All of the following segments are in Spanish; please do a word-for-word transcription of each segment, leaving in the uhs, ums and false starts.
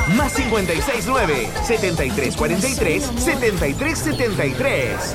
Más cincuenta y seis nueve, setenta y tres cuarenta y tres, setenta y tres setenta y tres.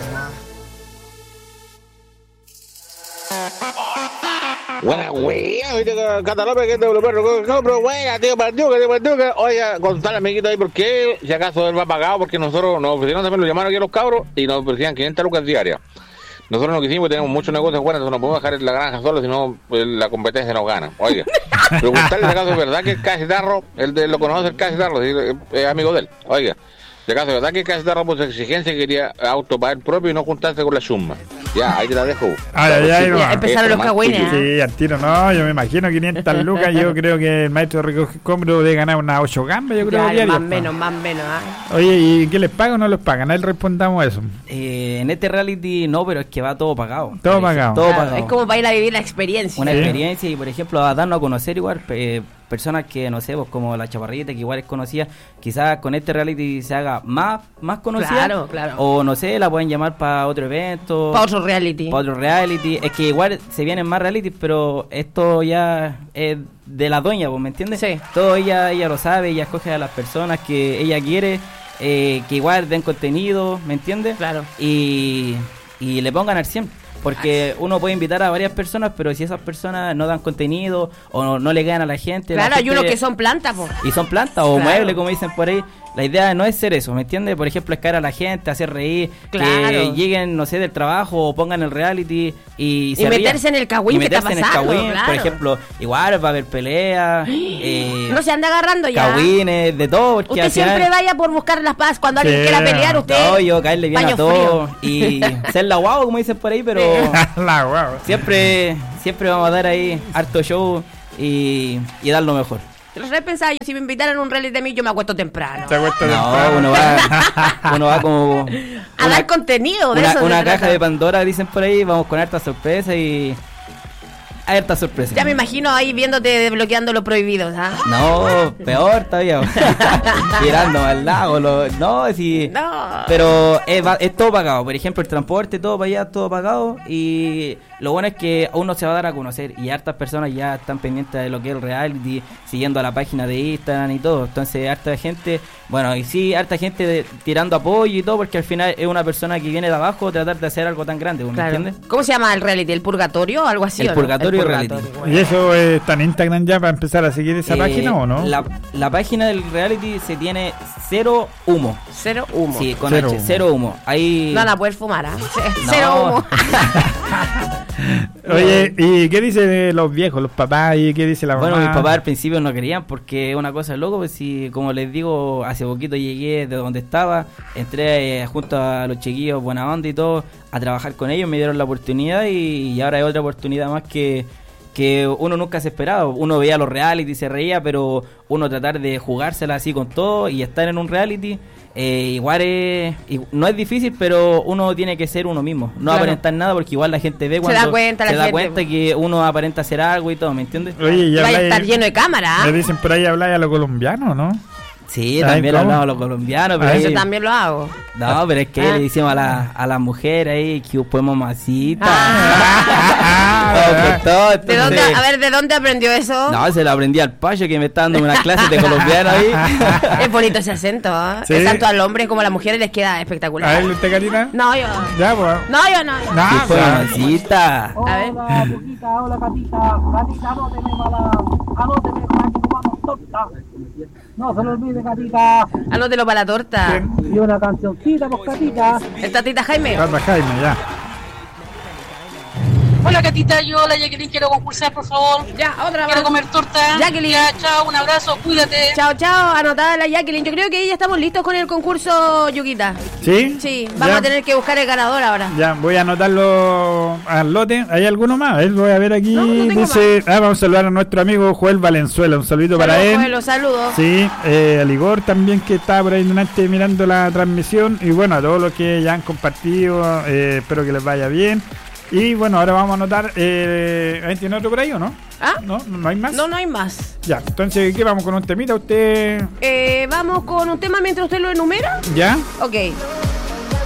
Buena wea, Catalópez, que te lo perro, compro wea, tío, Parduca, tío, Parduca. Oiga, contarle, amiguito ahí, porque si acaso él va pagado, porque nosotros nos ofrecieron también, lo llamaron aquí a los cabros y nos ofrecían quinientas lucas diarias. Nosotros no quisimos, tenemos muchos negocios buenos, entonces no podemos dejar en la granja solo, sino pues, la competencia nos gana. Oiga, preguntarle si acaso es verdad que el Cacetarro, él de, lo conoce el Cacetarro, es, es amigo de él. Oiga, si acaso es verdad que el Cacetarro por su exigencia quería auto para él propio y no juntarse con la chumba. Ya, ahí te la dejo. Ah, ya, ya, ya, ya empezaron los cagüines. Sí, al tiro no, yo me imagino quinientas lucas. Yo creo que el maestro Recoge Escombro debe ganar unas ocho gambas, yo creo. Claro, más o menos, más o menos. ¿eh? Oye, ¿y qué les pagan o no les pagan? Ahí respondamos eso. Eh, en este reality no, pero es que va todo pagado. Todo pagado. Todo Claro, pagado. es como para ir a vivir la experiencia. Una Sí. experiencia y, por ejemplo, a darnos a conocer igual eh, personas que, no sé, pues como la Chaparrita, que igual es conocida. Quizás con este reality se haga más, más conocida. Claro, claro. O, no sé, la pueden llamar para otro evento. Para otro reality. Para otro reality. Es que igual se vienen más reality, pero esto ya es de la doña, pues, ¿me entiendes? Sí. Todo ella, ella lo sabe, ella escoge a las personas que ella quiere, eh, que igual den contenido, ¿me entiendes? Claro. Y, y le pongan al cien. Porque uno puede invitar a varias personas, pero si esas personas no dan contenido o no, no le ganan a la gente... Claro, la hay gente, unos que son plantas, po. y son plantas o Claro. muebles, como dicen por ahí. La idea no es ser eso, ¿me entiendes? Por ejemplo, es caer a la gente, hacer reír, Claro. que lleguen, no sé, del trabajo o pongan el reality y, Y se meterse rían. en el cagüín Y que está meterse en el pasando, cagüín, claro. por ejemplo, igual va a haber peleas, eh, No se anda agarrando ya. cagüines, de todo. Porque Usted al final- siempre vaya por buscar la paz. Cuando alguien Sí. quiera pelear, usted... No, yo caerle bien Paño a todo frío. y ser la guau, como dicen por ahí, pero La guau. siempre, siempre vamos a dar ahí harto show y, y dar lo mejor. Los re pensaba, yo, si me invitaran a un reality de mí, yo me acuesto temprano. Te acuestas No, temprano. uno va, uno va como A dar contenido de una, eso se una trata. caja de Pandora, dicen por ahí, vamos con harta sorpresa y harta sorpresa. Ya me imagino ahí viéndote desbloqueando lo prohibido, ¿ah? No, peor todavía. Tirando al lago, lo, no, si No. pero es, va- es todo pagado. Por ejemplo, el transporte, todo para allá, todo pagado. Y lo bueno es que uno se va a dar a conocer. Y hartas personas ya están pendientes de lo que es el reality, siguiendo a la página de Instagram y todo. Entonces, harta gente, bueno, y sí, harta gente de- tirando apoyo y todo, porque al final es una persona que viene de abajo a tratar de hacer algo tan grande, ¿me Claro. entiendes? ¿Cómo se llama el reality? ¿El purgatorio o algo así? El o no? purgatorio reality. bueno. ¿Y eso eh, está en Instagram ya para empezar a seguir esa Eh, página o no? La, la página del reality se tiene cero humo. Cero humo. Sí, con Cero H, humo. cero humo. Ahí... No van a poder fumar, ¿ah? C- No. Cero humo. Oye, ¿y qué dicen los viejos, los papás? ¿Y qué dice la mamá? Bueno, mis papás al principio no querían porque es una cosa loco, pues si, como les digo, hace poquito llegué de donde estaba, entré eh, junto a los chiquillos buena onda y todo, a trabajar con ellos, me dieron la oportunidad y, y ahora hay otra oportunidad más que, que uno nunca se esperaba. Uno veía los reality y se reía, pero uno tratar de jugársela así con todo y estar en un reality... Eh, igual es, y no es difícil, pero uno tiene que ser uno mismo, no Claro. aparentar nada porque igual la gente ve Se cuando da cuenta la se da gente. cuenta que uno aparenta hacer algo y todo, ¿me entiendes? Oye, ya Vaya a habláis- estar lleno de cámara, ¿ah? Me dicen por ahí habláis a los colombianos, ¿no? Sí, Ay, también ¿cómo? hablamos a los colombianos, pero Ay, ahí- Yo también lo hago. no, pero es que Ah. le decimos a la, a las mujeres ahí que pues mamacita. Ah, No, pues, todo, ¿De entonces- dónde, a ver, ¿de dónde aprendió eso? No, se lo aprendí al payo que me está dando unas clases de colombiano ahí. Es bonito ese acento, ¿ah? Sí. Es tanto al hombre como a las mujeres les queda A espectacular. ver, ¿usted, Karina? No, yo. Ya, pues. No, yo no. yo. No, Que pues pues. mamacita. A ver. Hola, Puquita, hola, Catita. Catita, anóteme para la... Anóteme para que comamos torta. No se lo olvide, Catita. Anótelo para la torta. Y una cancioncita, pues, Catita. ¿El tatita Jaime? Carla Jaime, ya. Hola Catita, yo la Jacqueline quiero concursar, por favor. Ya, otra Quiero más. comer torta. Jacqueline. Ya, chao, un abrazo, cuídate. Chao, chao, anotada la Jacqueline. Yo creo que ya estamos listos con el concurso, Yuquita. ¿Sí? Sí, vamos Ya. a tener que buscar el ganador ahora. Ya, voy a anotarlo al lote. ¿Hay alguno más? A ver, voy a ver aquí. No, no tengo Dice, ah, vamos a saludar a nuestro amigo Joel Valenzuela. Un saludito para Saludos, él. Joel, los saludos. Sí, eh, a Ligor también, que estaba por ahí delante mirando la transmisión. Y bueno, a todos los que ya han compartido, eh, espero que les vaya bien. Y bueno, ahora vamos a anotar. Eh, ¿Alguien tiene otro por ahí o no? ¿Ah? ¿No? ¿No hay más? No, no hay más. Ya, entonces, ¿qué vamos con un temita? ¿Usted Eh, vamos con un tema mientras usted lo enumera. ya? Ok.